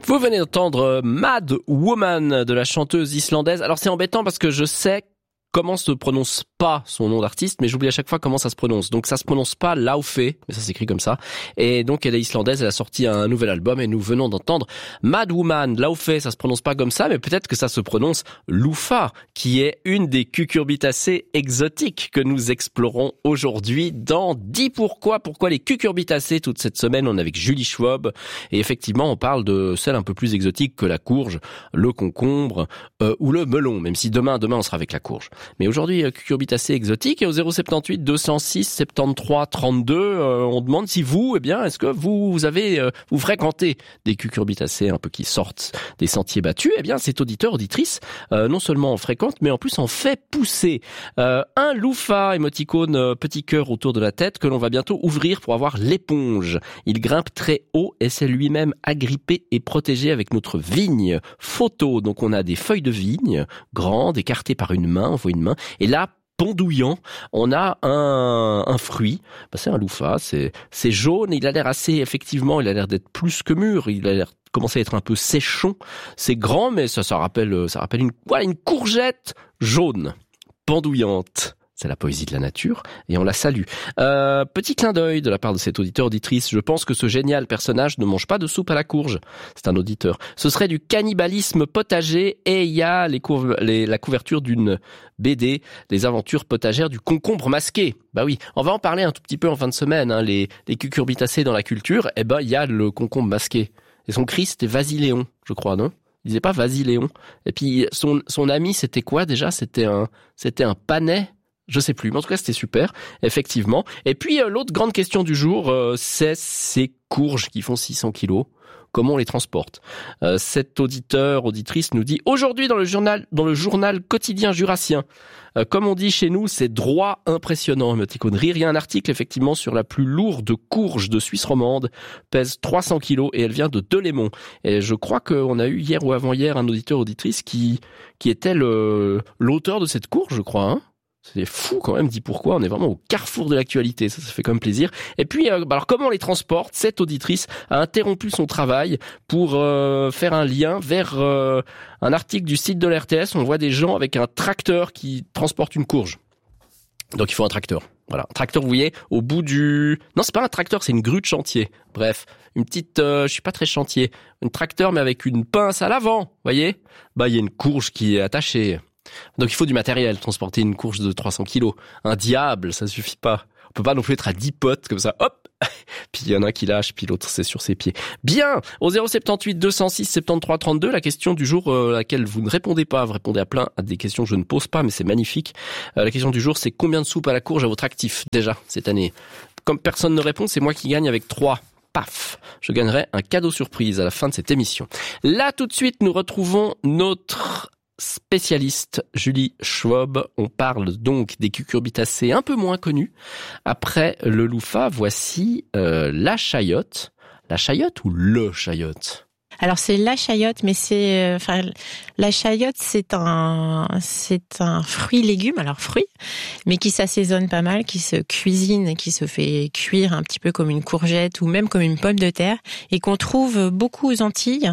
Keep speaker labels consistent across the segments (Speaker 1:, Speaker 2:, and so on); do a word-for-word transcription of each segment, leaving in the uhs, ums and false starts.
Speaker 1: Vous venez d'entendre Mad Woman de la chanteuse islandaise. Alors c'est embêtant parce que je sais comment se prononce pas son nom d'artiste, mais j'oublie à chaque fois comment ça se prononce. Donc ça se prononce pas Laufey, mais ça s'écrit comme ça. Et donc elle est islandaise, elle a sorti un nouvel album et nous venons d'entendre Mad Woman. Laufey, ça se prononce pas comme ça, mais peut-être que ça se prononce Louffa, qui est une des cucurbitacées exotiques que nous explorons aujourd'hui dans Dis pourquoi, pourquoi les cucurbitacées toute cette semaine. On est avec Julie Schwab et effectivement on parle de celles un peu plus exotiques que la courge, le concombre euh, ou le melon, même si demain, demain on sera avec la courge. Mais aujourd'hui, cucurbitacées exotiques, et au zéro sept huit deux zéro six soixante-treize trente-deux, euh, on demande si vous, eh bien, est-ce que vous, vous avez, euh, vous fréquentez des cucurbitacées un peu qui sortent des sentiers battus? Eh bien, cet auditeur, auditrice, euh, non seulement en fréquente, mais en plus en fait pousser euh, un louffa, émoticône euh, petit cœur autour de la tête, que l'on va bientôt ouvrir pour avoir l'éponge. Il grimpe très haut et c'est lui-même agrippé et protégé avec notre vigne photo. Donc on a des feuilles de vigne grandes, écartées par une main, on voit une main, et là, pendouillant, on a un, un fruit, bah, c'est un louffa, c'est, c'est jaune, il a l'air assez, effectivement, il a l'air d'être plus que mûr, il a l'air commencer à être un peu séchon, c'est grand, mais ça, ça rappelle, ça rappelle une, voilà, une courgette jaune, pendouillante. C'est la poésie de la nature et on la salue. Euh, petit clin d'œil de la part de cet auditeur auditrice. Je pense que ce génial personnage ne mange pas de soupe à la courge. C'est un auditeur. Ce serait du cannibalisme potager et il y a les couv- les, la couverture d'une B D, les aventures potagères du concombre masqué. Bah oui, on va en parler un tout petit peu en fin de semaine. Hein. Les, les cucurbitacées dans la culture, eh ben il y a le concombre masqué. Et son cri c'était Vas-y Léon, je crois, non? Il disait pas Vas-y Léon. Et puis son son ami c'était quoi déjà? C'était un c'était un panais. Je sais plus, mais en tout cas c'était super, effectivement. Et puis euh, l'autre grande question du jour, euh, c'est ces courges qui font six cents kilos. Comment on les transporte? euh, Cet auditeur, auditrice nous dit aujourd'hui dans le journal, dans le journal quotidien jurassien, euh, comme on dit chez nous, c'est droit impressionnant. Émoticône rire. Il y a un article effectivement sur la plus lourde courge de Suisse romande, pèse trois cents kilos et elle vient de Delémont. Et je crois qu'on a eu hier ou avant-hier un auditeur, auditrice qui qui était le l'auteur de cette courge, je crois. Hein. C'est fou quand même, dit pourquoi, on est vraiment au carrefour de l'actualité, ça, ça fait quand même plaisir. Et puis, euh, alors comment on les transporte? Cette auditrice a interrompu son travail pour euh, faire un lien vers euh, un article du site de l'R T S. On voit des gens avec un tracteur qui transporte une courge. Donc il faut un tracteur. Voilà, un tracteur, vous voyez, au bout du... Non, c'est pas un tracteur, c'est une grue de chantier. Bref, une petite... Euh, je suis pas très chantier. Un tracteur, mais avec une pince à l'avant, vous voyez. Bah, il y a une courge qui est attachée. Donc il faut du matériel, transporter une courge de trois cents kilos. Un diable, ça suffit pas. On peut pas non plus être à dix potes comme ça, hop, puis il y en a un qui lâche, puis l'autre c'est sur ses pieds. Bien, au zéro sept huit deux zéro six soixante-treize trente-deux, la question du jour euh, à laquelle vous ne répondez pas, vous répondez à plein à des questions que je ne pose pas, mais c'est magnifique. Euh, la question du jour, c'est combien de soupe à la courge à votre actif déjà cette année? Comme personne ne répond, c'est moi qui gagne avec trois. Paf, je gagnerai un cadeau surprise à la fin de cette émission. Là tout de suite, nous retrouvons notre spécialiste Julie Schwab. On parle donc des cucurbitacées un peu moins connues. Après le louffa, voici euh, la chayotte. La chayotte ou le chayotte?
Speaker 2: Alors c'est la chayotte, mais c'est, euh, enfin, la chayotte c'est un, c'est un fruit légume, alors fruit, mais qui s'assaisonne pas mal, qui se cuisine, qui se fait cuire un petit peu comme une courgette ou même comme une pomme de terre, et qu'on trouve beaucoup aux Antilles.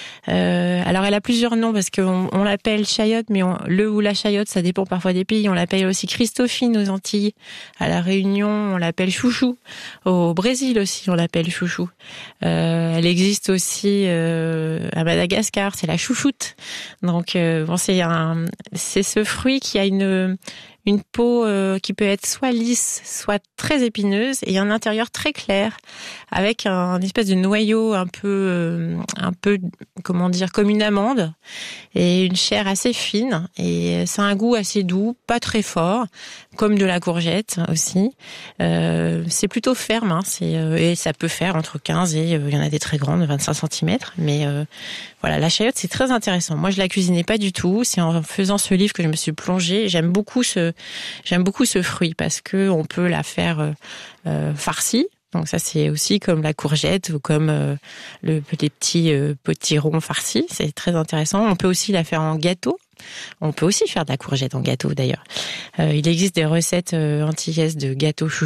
Speaker 2: Euh, alors elle a plusieurs noms parce qu'on on l'appelle chayotte, mais on, le ou la chayotte, ça dépend parfois des pays. On l'appelle aussi Christophine aux Antilles. À la Réunion, on l'appelle chouchou. Au Brésil aussi, on l'appelle chouchou. Euh, elle existe aussi euh, à Madagascar, c'est la chouchoute. Donc euh, bon, c'est un, c'est ce fruit qui a une une peau euh, qui peut être soit lisse, soit très épineuse, et un intérieur très clair, avec un, un espèce de noyau un peu, euh, un peu, comment dire, comme une amande, et une chair assez fine, et ça a un goût assez doux, pas très fort, comme de la courgette aussi. Euh, c'est plutôt ferme, hein, c'est, euh, et ça peut faire entre quinze et, euh, il y en a des très grandes, vingt-cinq centimètres, mais euh, voilà, la chayotte, c'est très intéressant. Moi, je la cuisinais pas du tout, c'est en faisant ce livre que je me suis plongée. J'aime beaucoup ce J'aime beaucoup ce fruit parce que on peut la faire euh, farcie. Donc ça, c'est aussi comme la courgette ou comme euh, le, les petits euh, potirons farcis. C'est très intéressant. On peut aussi la faire en gâteau. On peut aussi faire de la courgette en gâteau d'ailleurs. Euh, il existe des recettes euh, antillaises de gâteau chouchou.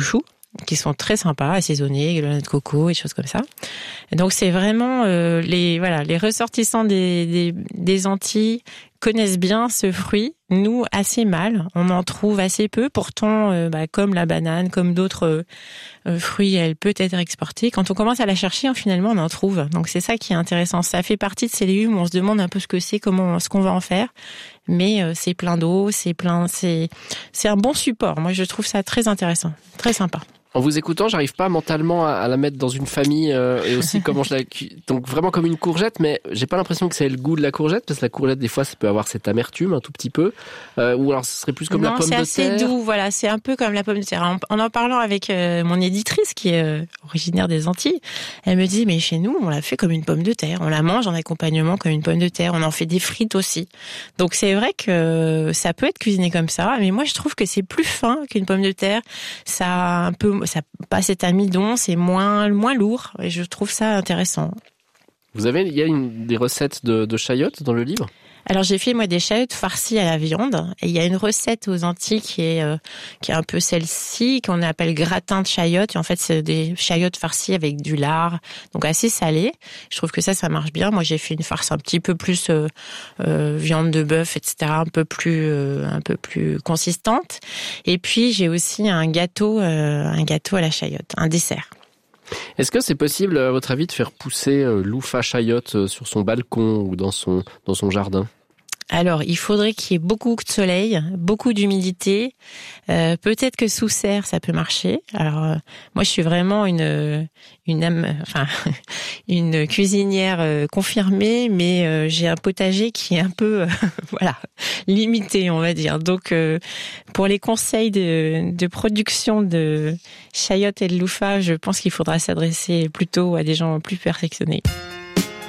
Speaker 2: qui sont très sympas, assaisonnés, grenades de coco et choses comme ça. Et donc c'est vraiment euh, les voilà les ressortissants des, des des Antilles connaissent bien ce fruit. Nous, assez mal. On en trouve assez peu. Pourtant, euh, bah, comme la banane, comme d'autres euh, fruits, elle peut être exportée. Quand on commence à la chercher, finalement, on en trouve. Donc c'est ça qui est intéressant. Ça fait partie de ces légumes où on se demande un peu ce que c'est, comment, ce qu'on va en faire. Mais euh, c'est plein d'eau, c'est plein, c'est c'est un bon support. Moi, je trouve ça très intéressant, très sympa.
Speaker 1: En vous écoutant, j'arrive pas mentalement à, à la mettre dans une famille euh, et aussi comment je la cuis. Donc vraiment comme une courgette, mais j'ai pas l'impression que c'est le goût de la courgette parce que la courgette des fois ça peut avoir cette amertume un tout petit peu. Euh, ou alors ce serait plus comme
Speaker 2: non,
Speaker 1: la pomme de terre.
Speaker 2: c'est assez doux, voilà, c'est un peu comme la pomme de terre. En en, en parlant avec euh, mon éditrice qui est euh, originaire des Antilles, elle me dit mais chez nous on l'a fait comme une pomme de terre, on la mange en accompagnement comme une pomme de terre, on en fait des frites aussi. Donc c'est vrai que ça peut être cuisiné comme ça, mais moi je trouve que c'est plus fin qu'une pomme de terre. Ça a un peu, ça pas cet amidon, c'est moins moins lourd et je trouve ça intéressant.
Speaker 1: Vous avez, il y a une, des recettes de, de chayotes dans le livre ?
Speaker 2: Alors j'ai fait moi des chayotes farcies à la viande et il y a une recette aux Antilles qui est euh, qui est un peu celle-ci qu'on appelle gratin de chayotes et en fait c'est des chayotes farcies avec du lard donc assez salé. Je trouve que ça ça marche bien. Moi j'ai fait une farce un petit peu plus euh, euh, viande de bœuf et cetera un peu plus euh, un peu plus consistante et puis j'ai aussi un gâteau euh, un gâteau à la chayote, un dessert.
Speaker 1: Est-ce que c'est possible, à votre avis, de faire pousser euh, l'oufa chayotte sur son balcon ou dans son, dans son jardin ?
Speaker 2: Alors, il faudrait qu'il y ait beaucoup de soleil, beaucoup d'humidité. Euh, peut-être que sous serre, ça peut marcher. Alors, euh, moi, je suis vraiment une une âme, enfin une cuisinière euh, confirmée, mais euh, j'ai un potager qui est un peu, euh, voilà, limité, on va dire. Donc, euh, pour les conseils de, de production de chayotte et de loufa, je pense qu'il faudra s'adresser plutôt à des gens plus perfectionnés.